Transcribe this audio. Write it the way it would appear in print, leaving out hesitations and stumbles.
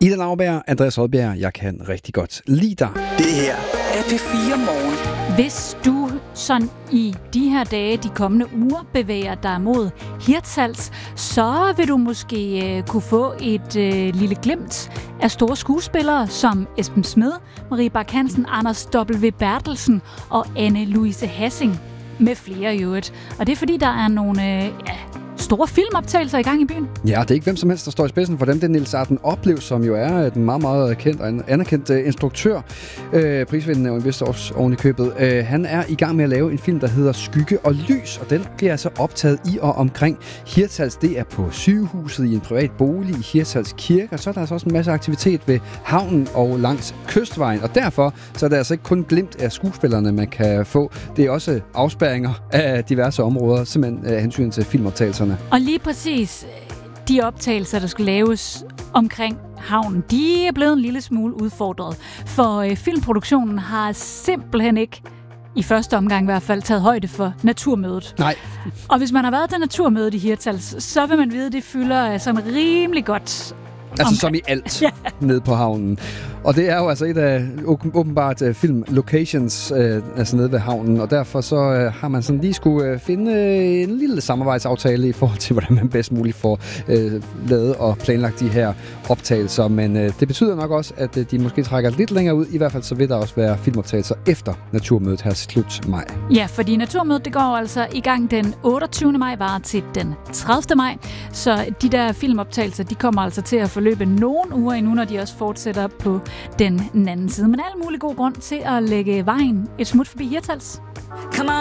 Ida Lauberg, Andreas Odbjerg, jeg kan rigtig godt lide dig. Det her er P4 Morgen. Hvis du sådan i de her dage, de kommende uger, bevæger dig mod Hirtshals, så vil du måske kunne få et lille glimt af store skuespillere som Esben Smed, Marie Bak Hansen, Anders W. Bertelsen og Anne-Louise Hassing med flere i øvrigt. Og det er fordi, der er nogle store filmoptagelser i gang i byen. Ja, det er ikke hvem som helst, der står i spidsen for dem. Det er Niels Arden Oplev, som jo er den meget, meget kendt og anerkendt instruktør. Prisvindende og en vist også oven i købet. Han er i gang med at lave en film, der hedder Skygge og Lys, og den bliver altså optaget i og omkring Hirtshals. Det er på sygehuset i en privat bolig i Hirtshals Kirke, og så er der altså også en masse aktivitet ved havnen og langs kystvejen. Og derfor så er det altså ikke kun glimt af skuespillerne, man kan få. Det er også afspærringer af diverse områder, simpelthen af hensyn til filmoptagelserne. Og lige præcis de optagelser, der skulle laves omkring havnen, de er blevet en lille smule udfordret. For filmproduktionen har simpelthen ikke, i første omgang i hvert fald, taget højde for naturmødet. Nej. Og hvis man har været til naturmødet i Hirtshals, så vil man vide, at det fylder sådan rimelig godt. Altså som i alt ned på havnen. Og det er jo altså et af åbenbart filmlocations altså nede ved havnen, og derfor så har man sådan lige skulle finde en lille samarbejdsaftale i forhold til, hvordan man bedst muligt får lavet og planlagt de her optagelser. Men det betyder nok også, at de måske trækker lidt længere ud. I hvert fald så vil der også være filmoptagelser efter naturmødet her slut maj. Ja, fordi naturmødet det går altså i gang den 28. maj, var til den 30. maj. Så de der filmoptagelser, de kommer altså til at forløbe nogle uger endnu, når de også fortsætter på den anden side. Men al mulig god grund til at lægge vejen et smut forbi Hirtshals.